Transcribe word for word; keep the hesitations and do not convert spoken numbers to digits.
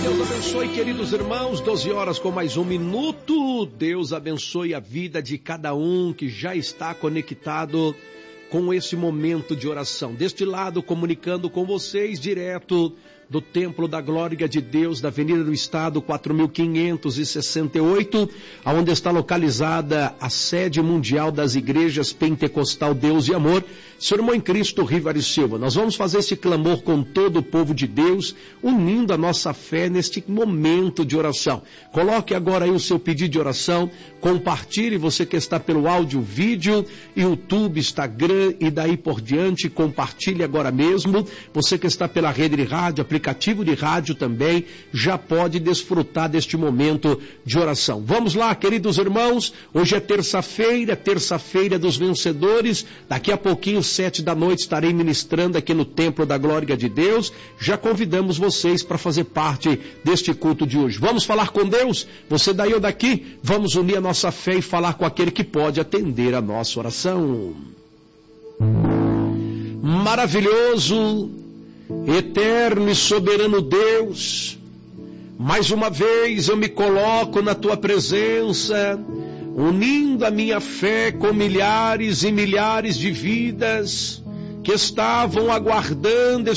Deus abençoe, queridos irmãos, doze horas com mais um minuto. Deus abençoe a vida de cada um que já está conectado com esse momento de oração. Deste lado, comunicando com vocês direto do Templo da Glória de Deus, da Avenida do Estado, quatro mil quinhentos e sessenta e oito, onde está localizada a sede mundial das igrejas Pentecostal Deus e Amor, seu irmão em Cristo, Rivari Silva. Nós vamos fazer esse clamor com todo o povo de Deus, unindo a nossa fé neste momento de oração. Coloque agora aí o seu pedido de oração, compartilhe, você que está pelo áudio, vídeo, YouTube, Instagram e daí por diante, compartilhe agora mesmo. Você que está pela rede de rádio, aplicativo de rádio também, já pode desfrutar deste momento de oração. Vamos lá, queridos irmãos, hoje é terça-feira, terça-feira dos vencedores, daqui a pouquinho, sete da noite, estarei ministrando aqui no Templo da Glória de Deus. Já convidamos vocês para fazer parte deste culto de hoje. Vamos falar com Deus? Você daí ou daqui? Vamos unir a nossa fé e falar com aquele que pode atender a nossa oração. Maravilhoso, eterno e soberano Deus, mais uma vez eu me coloco na tua presença, unindo a minha fé com milhares e milhares de vidas que estavam aguardando